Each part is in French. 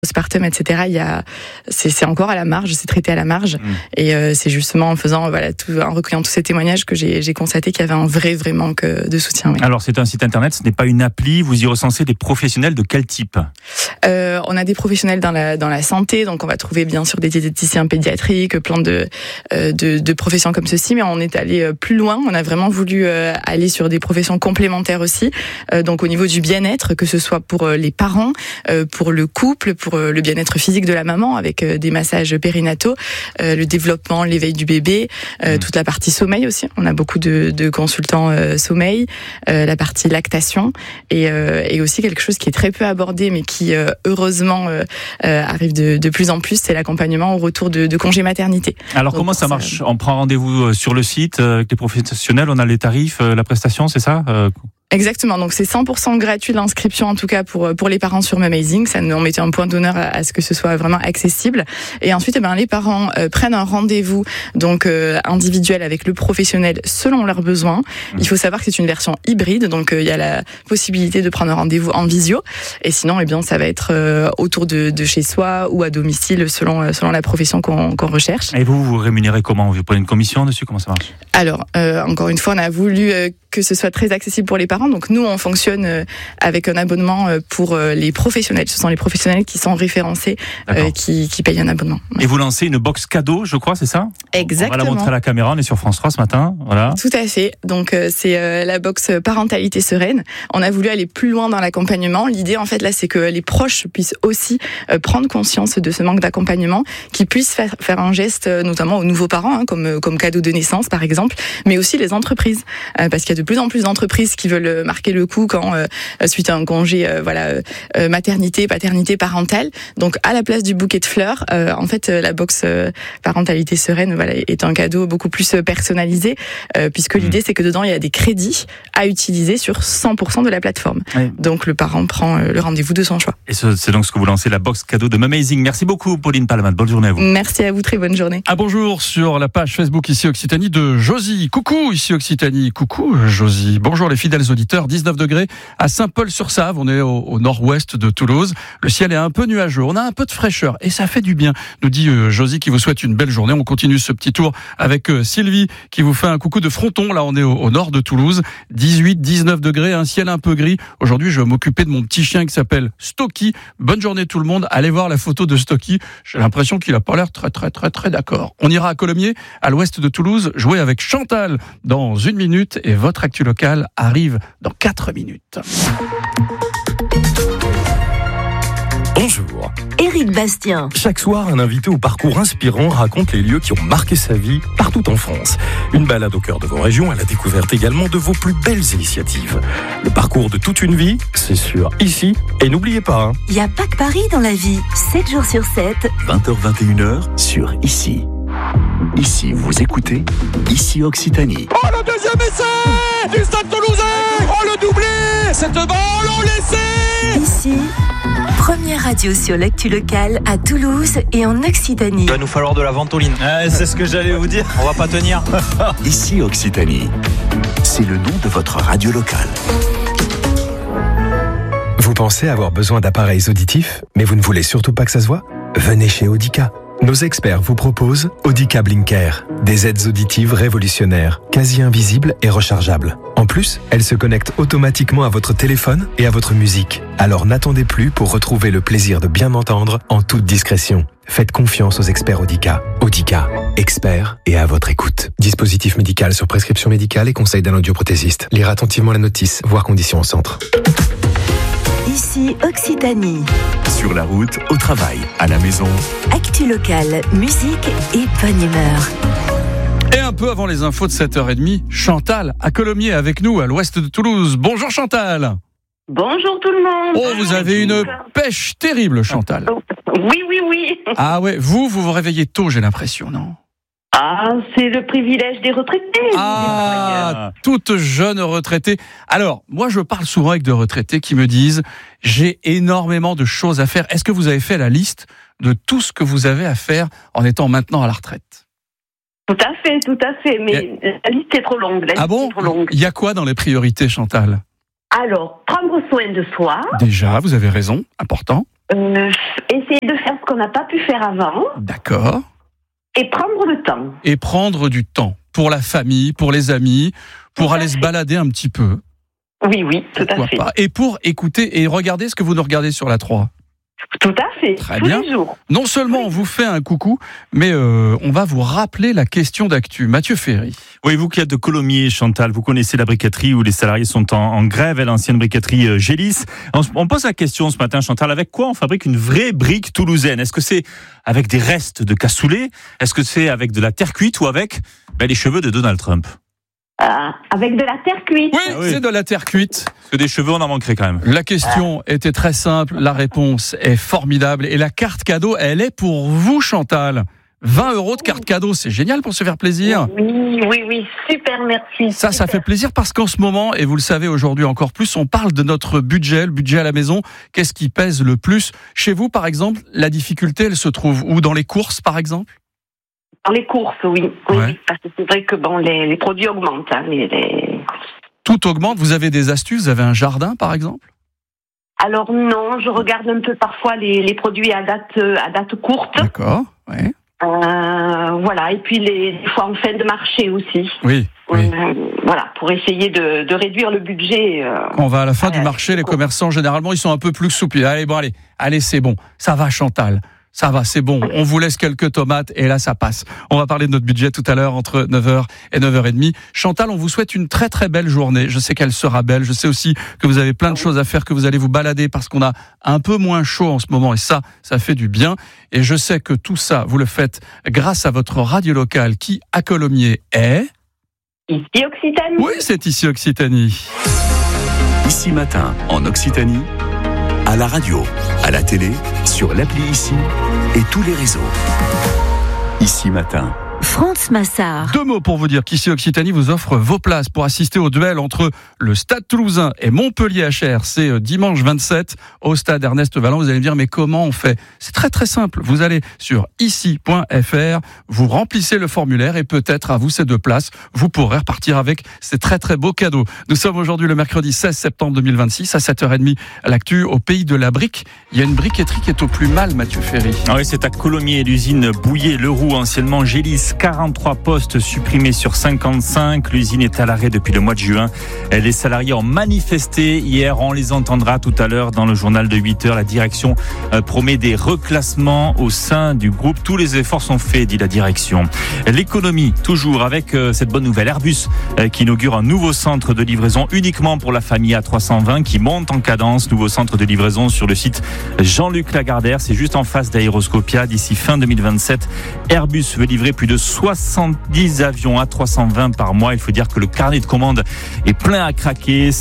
postpartum, etc. C'est encore à la marge, c'est traité à la marge. Et c'est justement en faisant, en recueillant tous ces témoignages que j'ai constaté qu'il y avait un vrai manque de soutien. Oui. Alors, c'est un site internet, ce n'est pas une appli. Vous y recensez des professionnels de quel type ? On a des professionnels dans la santé, donc on va trouver bien sûr des diététiciens pédiatriques, plein de professions comme ceci, mais on est allé plus loin. On a vraiment voulu aller sur des professions complémentaires aussi. Donc au niveau du bien-être, que ce soit pour les parents, pour le couple, pour le bien-être physique de la maman avec des massages périnataux, le développement, l'éveil du bébé, toute la partie sommeil aussi. On a beaucoup de consultants sommeil, la partie lactation et aussi quelque chose qui est très peu abordé mais qui heureusement arrive de plus en plus, c'est l'accompagnement au retour de congé maternité. Alors comment ça marche ? On prend rendez-vous sur le site avec les professionnels, on a les tarifs, la prestation, c'est ça ? Exactement, donc c'est 100% gratuit l'inscription en tout cas pour les parents sur Mamazing. Ça nous mettait un point d'honneur à ce que ce soit vraiment accessible. Et ensuite, les parents prennent un rendez-vous donc individuel avec le professionnel selon leurs besoins. Il faut savoir que c'est une version hybride, donc il y a la possibilité de prendre un rendez-vous en visio. Et sinon, ça va être autour de chez soi ou à domicile selon la profession qu'on recherche. Et vous rémunérez comment ? Vous prenez une commission dessus ? Comment ça marche ? Alors, encore une fois, on a voulu que ce soit très accessible pour les parents. Donc nous, on fonctionne avec un abonnement pour les professionnels. Ce sont les professionnels qui sont référencés, qui payent un abonnement. Et vous lancez une box cadeau, je crois, c'est ça ? Exactement. On va la montrer à la caméra, on est sur France 3 ce matin. Voilà. Tout à fait. Donc c'est la box parentalité sereine. On a voulu aller plus loin dans l'accompagnement. L'idée, en fait, là, c'est que les proches puissent aussi prendre conscience de ce manque d'accompagnement, qu'ils puissent faire un geste, notamment aux nouveaux parents, comme cadeau de naissance, par exemple, mais aussi les entreprises. Parce qu'il y a de plus en plus d'entreprises qui veulent marquer le coup quand suite à un congé maternité, paternité, parentale. Donc à la place du bouquet de fleurs, en fait la box parentalité sereine est un cadeau beaucoup plus personnalisé puisque l'idée c'est que dedans il y a des crédits à utiliser sur 100% de la plateforme. Oui. Donc le parent prend le rendez-vous de son choix. Et c'est donc ce que vous lancez, la box cadeau de Mamazing. Merci beaucoup Pauline Palmat, bonne journée à vous. Merci à vous, très bonne journée. Un bonjour sur la page Facebook Ici Occitanie de Josie. Coucou Ici Occitanie, coucou Josie. Bonjour les fidèles auditeurs, 19 degrés à Saint-Paul-sur-Save, on est au nord-ouest de Toulouse. Le ciel est un peu nuageux, on a un peu de fraîcheur et ça fait du bien, nous dit Josie qui vous souhaite une belle journée. On continue ce petit tour avec Sylvie qui vous fait un coucou de Fronton. Là on est au nord de Toulouse, 18-19 degrés, un ciel un peu gris. Aujourd'hui je vais m'occuper de mon petit chien qui s'appelle Stocky. Bonne journée tout le monde, allez voir la photo de Stocky, j'ai l'impression qu'il a pas l'air très d'accord. On ira à Colomiers, à l'ouest de Toulouse, jouer avec Chantal dans 1 minute et votre actu locale arrive dans 4 minutes. Bonjour. Éric Bastien. Chaque soir, un invité au parcours inspirant raconte les lieux qui ont marqué sa vie partout en France. Une balade au cœur de vos régions à la découverte également de vos plus belles initiatives. Le parcours de toute une vie, c'est sur Ici. Et n'oubliez pas, il n'y a pas que Paris dans la vie. 7 jours sur 7. 20h-21h sur Ici. Ici, vous écoutez Ici Occitanie. Oh, le deuxième essai du Stade Toulousain. Oh, le doublé. Cette balle, on l'essaie. Ici, première radio sur l'actu locale à Toulouse et en Occitanie. Il va nous falloir de la ventoline. C'est ce que j'allais vous dire. On va pas tenir. Ici Occitanie. C'est le nom de votre radio locale. Vous pensez avoir besoin d'appareils auditifs, mais vous ne voulez surtout pas que ça se voit ? Venez chez Audica. Nos experts vous proposent Audica Blinker, des aides auditives révolutionnaires, quasi invisibles et rechargeables. En plus, elles se connectent automatiquement à votre téléphone et à votre musique. Alors n'attendez plus pour retrouver le plaisir de bien entendre en toute discrétion. Faites confiance aux experts Audica. Audica, experts et à votre écoute. Dispositif médical sur prescription médicale et conseil d'un audioprothésiste. Lire attentivement la notice, voir conditions au centre. Ici Occitanie. Sur la route, au travail, à la maison. Actu locale, musique et bonne humeur. Et un peu avant les infos de 7h30, Chantal à Colomiers avec nous à l'ouest de Toulouse. Bonjour Chantal. Bonjour tout le monde. Oh, vous avez une pêche terrible Chantal. Oui. Ah ouais, vous réveillez tôt j'ai l'impression, non ? Ah, c'est le privilège des retraités. Ah, toute jeune retraitée. Alors, moi je parle souvent avec des retraités qui me disent « J'ai énormément de choses à faire ». Est-ce que vous avez fait la liste de tout ce que vous avez à faire en étant maintenant à la retraite ? Tout à fait. Mais la liste est trop longue. Ah bon ? Il y a quoi dans les priorités, Chantal ? Alors, prendre soin de soi. Déjà, vous avez raison, important. Essayer de faire ce qu'on n'a pas pu faire avant. D'accord. Et prendre le temps. Et prendre du temps pour la famille, pour les amis, pour aller se balader un petit peu. Oui, tout Pourquoi à fait. pas. Et pour écouter et regarder ce que vous nous regardez sur la 3. Tout à fait. Très tous bien. les jours. Non seulement on vous fait un coucou, mais on va vous rappeler la question d'actu. Mathieu Ferry. Oui, vous qui êtes de Colomiers, Chantal, vous connaissez la briqueterie où les salariés sont en grève, à l'ancienne briqueterie Gélis. On pose la question ce matin, Chantal, avec quoi on fabrique une vraie brique toulousaine ? Est-ce que c'est avec des restes de cassoulet ? Est-ce que c'est avec de la terre cuite ou avec les cheveux de Donald Trump ? Avec de la terre cuite. Oui, c'est de la terre cuite. Parce que des cheveux, on en manquerait quand même. La question était très simple, la réponse est formidable. Et la carte cadeau, elle est pour vous, Chantal. 20 € de carte cadeau, c'est génial pour se faire plaisir. Oui, super, merci. Ça fait plaisir parce qu'en ce moment, et vous le savez aujourd'hui encore plus, on parle de notre budget, le budget à la maison. Qu'est-ce qui pèse le plus ? Chez vous, par exemple, la difficulté, elle se trouve où ? Dans les courses, par exemple ? Dans les courses, oui. Ouais. Parce que c'est vrai que les produits augmentent. Tout augmente. Vous avez des astuces ? Vous avez un jardin, par exemple ? Alors non, je regarde un peu parfois les produits à date courte. D'accord, ouais. Voilà, et puis des fois en fin de marché aussi. Oui. Voilà, pour essayer de réduire le budget. On va à la fin du marché, les commerçants, généralement, ils sont un peu plus souples. Allez, c'est bon. Ça va, Chantal. Ça va, c'est bon. On vous laisse quelques tomates et là, ça passe. On va parler de notre budget tout à l'heure entre 9h et 9h30. Chantal, on vous souhaite une très très belle journée. Je sais qu'elle sera belle. Je sais aussi que vous avez plein de choses à faire, que vous allez vous balader parce qu'on a un peu moins chaud en ce moment et ça fait du bien. Et je sais que tout ça, vous le faites grâce à votre radio locale qui, à Colomiers, est... Ici Occitanie. Oui, c'est ici Occitanie. Ici Matin, en Occitanie, à la radio, à la télé, sur l'appli Ici et tous les réseaux. Ici Matin. France Massard. 2 mots pour vous dire qu'ici Occitanie vous offre vos places pour assister au duel entre le Stade Toulousain et Montpellier HR. C'est dimanche 27 au Stade Ernest Valland. Vous allez me dire, mais comment on fait ? C'est très très simple. Vous allez sur ici.fr, vous remplissez le formulaire et peut-être à vous ces 2 places, vous pourrez repartir avec ces très très beaux cadeaux. Nous sommes aujourd'hui le mercredi 16 septembre 2026 à 7h30 à l'actu au Pays de la Brique. Il y a une briqueterie qui est au plus mal, Mathieu Ferry. Oui, c'est à Colomiers, l'usine Bouillet-Leroux, anciennement Gélis. 43 postes supprimés sur 55. L'usine est à l'arrêt depuis le mois de juin. Les salariés ont manifesté hier. On les entendra tout à l'heure dans le journal de 8h. La direction promet des reclassements au sein du groupe. Tous les efforts sont faits, dit la direction. L'économie, toujours avec cette bonne nouvelle. Airbus qui inaugure un nouveau centre de livraison uniquement pour la famille A320 qui monte en cadence. Nouveau centre de livraison sur le site Jean-Luc Lagardère. C'est juste en face d'Aéroscopia. D'ici fin 2027, Airbus veut livrer plus de 70 avions A320 par mois. Il faut dire que le carnet de commandes est plein à craquer.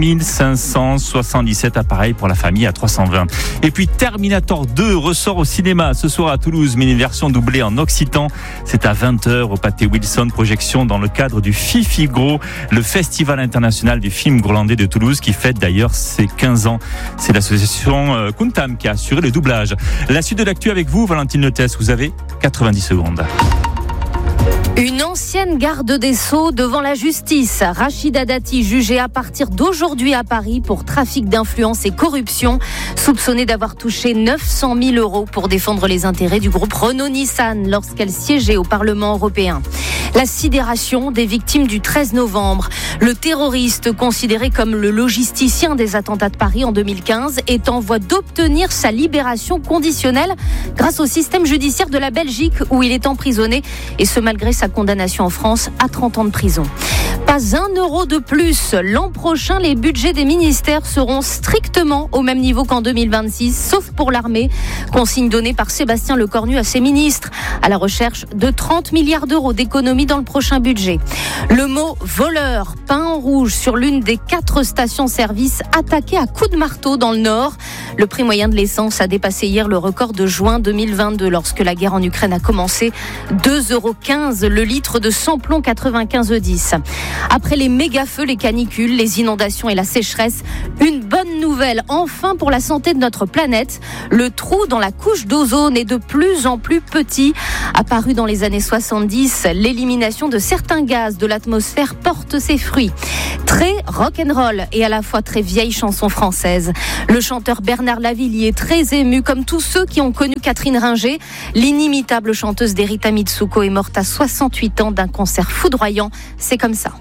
7577 appareils pour la famille A320. Et puis Terminator 2 ressort au cinéma ce soir à Toulouse, mais une version doublée en occitan. C'est à 20h au Pâté Wilson. Projection dans le cadre du FIFIGRO, le Festival international du film grolandais de Toulouse, qui fête d'ailleurs ses 15 ans. C'est l'association Kuntam qui a assuré le doublage. La suite de l'actu avec vous, Valentine Letès. Vous avez 90 secondes. Une ancienne garde des Sceaux devant la justice. Rachida Dati, jugée à partir d'aujourd'hui à Paris pour trafic d'influence et corruption, soupçonnée d'avoir touché 900 000 € pour défendre les intérêts du groupe Renault-Nissan lorsqu'elle siégeait au Parlement européen. La sidération des victimes du 13 novembre. Le terroriste, considéré comme le logisticien des attentats de Paris en 2015, est en voie d'obtenir sa libération conditionnelle grâce au système judiciaire de la Belgique où il est emprisonné, et ce malgré sa condamnation en France à 30 ans de prison. Pas 1 euro de plus. L'an prochain, les budgets des ministères seront strictement au même niveau qu'en 2026, sauf pour l'armée. Consigne donnée par Sébastien Lecornu à ses ministres, à la recherche de 30 milliards d'euros d'économies dans le prochain budget. Le mot voleur peint en rouge sur l'une des 4 stations-service attaquées à coups de marteau dans le Nord. Le prix moyen de l'essence a dépassé hier le record de juin 2022 lorsque la guerre en Ukraine a commencé. 2,15 € le litre de samplon 95,10. Après les méga-feux, les canicules, les inondations et la sécheresse, une bonne nouvelle enfin pour la santé de notre planète. Le trou dans la couche d'ozone est de plus en plus petit. Apparu dans les années 70, l'élimination de certains gaz de l'atmosphère porte ses fruits. Très rock'n'roll et à la fois très vieille chanson française. Le chanteur Bernard Lavillier est très ému, comme tous ceux qui ont connu Catherine Ringer. L'inimitable chanteuse d'Erita Mitsuko est morte à 68 ans d'un cancer foudroyant. C'est comme ça.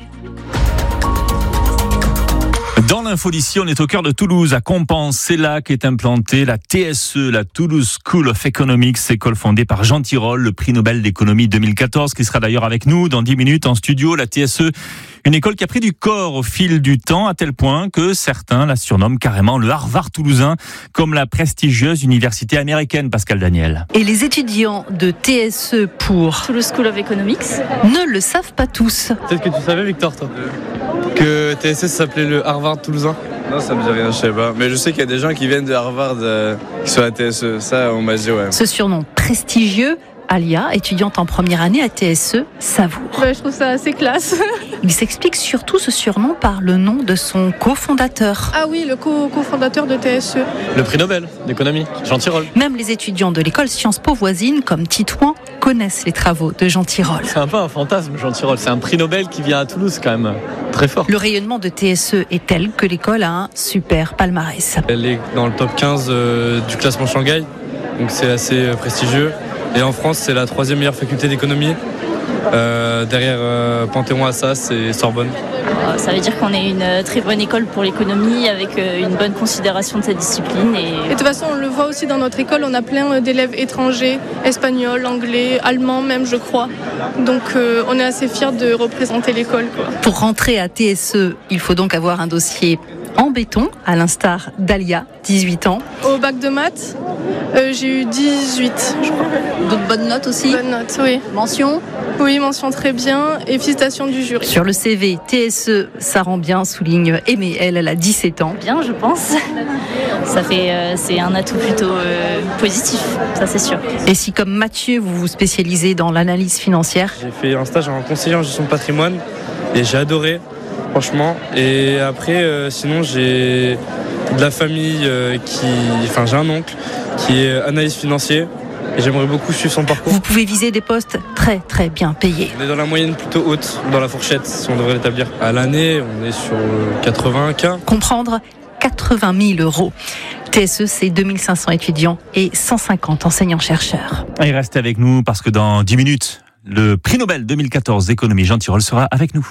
Dans l'info d'ici, on est au cœur de Toulouse, à Compense. C'est là qu'est implantée la TSE, la Toulouse School of Economics, école fondée par Jean Tirole, le prix Nobel d'économie 2014, qui sera d'ailleurs avec nous dans 10 minutes en studio. La TSE, une école qui a pris du corps au fil du temps, à tel point que certains la surnomment carrément le Harvard toulousain, comme la prestigieuse université américaine, Pascal Daniel. Et les étudiants de TSE pour Toulouse School of Economics ne le savent pas tous. Peut-être que tu savais, Victor, toi, que TSE s'appelait le Harvard toulousain? Non, ça me dit rien, je sais pas. Mais je sais qu'il y a des gens qui viennent de Harvard qui sont à TSE. Ça, on m'a dit, ouais. Ce surnom prestigieux, Alia, étudiante en première année à TSE, savoure. Je trouve ça assez classe. Il s'explique surtout ce surnom par le nom de son cofondateur. Ah oui, le cofondateur de TSE. Le prix Nobel d'économie, Jean Tirole. Même les étudiants de l'école Sciences Po voisine, comme Titouan, connaissent les travaux de Jean Tirole. C'est un peu un fantasme, Jean Tirole. C'est un prix Nobel qui vient à Toulouse, quand même. Très fort. Le rayonnement de TSE est tel que l'école a un super palmarès. Elle est dans le top 15 du classement Shanghai, donc c'est assez prestigieux. Et en France, c'est la 3e meilleure faculté d'économie. Derrière Panthéon-Assas et Sorbonne. Ça veut dire qu'on est une très bonne école pour l'économie, avec une bonne considération de cette discipline. Et de toute façon, on le voit aussi dans notre école, on a plein d'élèves étrangers, espagnols, anglais, allemands même, je crois. Donc on est assez fiers de représenter l'école, quoi. Pour rentrer à TSE, il faut donc avoir un dossier en béton, à l'instar d'Alia, 18 ans. Au bac de maths, j'ai eu 18, je crois. Donc bonne note aussi? Bonne note, oui. Mention? Oui, mention très bien et félicitations du jury. Sur le CV, TSE, ça rend bien, souligne Aimée, elle a 17 ans. Bien, je pense. Ça fait, c'est un atout plutôt positif, ça c'est sûr. Et si comme Mathieu, vous vous spécialisez dans l'analyse financière? J'ai fait un stage en conseiller en gestion de patrimoine et j'ai adoré. Franchement, et après, sinon j'ai de la famille j'ai un oncle qui est analyste financier et j'aimerais beaucoup suivre son parcours. Vous pouvez viser des postes très très bien payés. On est dans la moyenne plutôt haute, dans la fourchette, si on devrait l'établir. À l'année, on est sur 80K. Comprendre 80 000 euros. TSE, c'est 2500 étudiants et 150 enseignants-chercheurs. Et restez avec nous parce que dans 10 minutes, le prix Nobel 2014 d'économie Jean Tirole sera avec nous.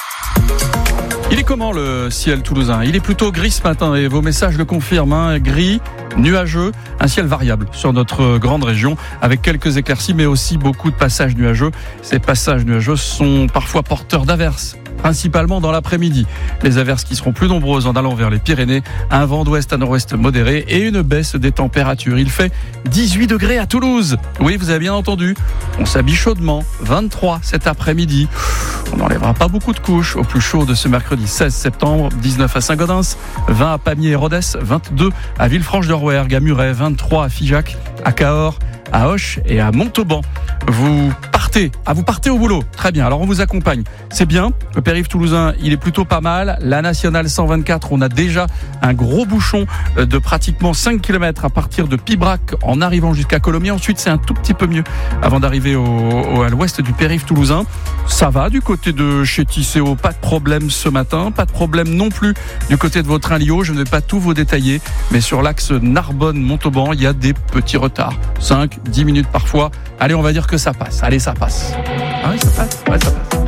Il est comment le ciel toulousain? Il est plutôt gris ce matin et vos messages le confirment, gris, nuageux, un ciel variable sur notre grande région avec quelques éclaircies mais aussi beaucoup de passages nuageux. Ces passages nuageux sont parfois porteurs d'averses, principalement dans l'après-midi. Les averses qui seront plus nombreuses en allant vers les Pyrénées, un vent d'ouest à nord-ouest modéré et une baisse des températures. Il fait 18 degrés à Toulouse. Oui, vous avez bien entendu. On s'habille chaudement, 23 cet après-midi. On n'enlèvera pas beaucoup de couches au plus chaud de ce mercredi 16 septembre, 19 à Saint-Gaudens, 20 à Pamiers et Rodez, 22 à Villefranche-de-Rouergue, à Muret, 23 à Figeac, à Cahors, à Auch et à Montauban. Vous partez au boulot. Très bien, alors on vous accompagne. C'est bien, le périph' toulousain, il est plutôt pas mal. La nationale 124, on a déjà un gros bouchon de pratiquement 5 km à partir de Pibrac en arrivant jusqu'à Colomiers. Ensuite, c'est un tout petit peu mieux avant d'arriver à l'ouest du périph' toulousain. Ça va du côté de chez Tisséo, pas de problème ce matin, pas de problème non plus du côté de votre Lio. Je ne vais pas tout vous détailler, mais sur l'axe Narbonne-Montauban, il y a des petits retards. 5-10 minutes parfois. Allez, on va dire que ça passe. Allez, ça passe. Ah oui, ça passe. Ouais, ça passe.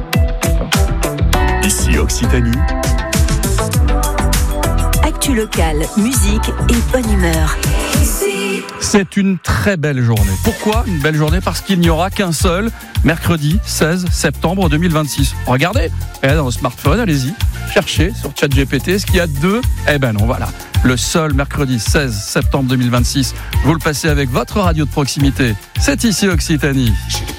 Ici Occitanie. Actu locale, musique et bonne humeur. C'est une très belle journée. Pourquoi une belle journée? Parce qu'il n'y aura qu'un seul mercredi 16 septembre 2026. Regardez, dans le smartphone, allez-y, cherchez sur ChatGPT, est-ce qu'il y a deux? Eh ben non, voilà. Le seul mercredi 16 septembre 2026. Vous le passez avec votre radio de proximité. C'est ici Occitanie.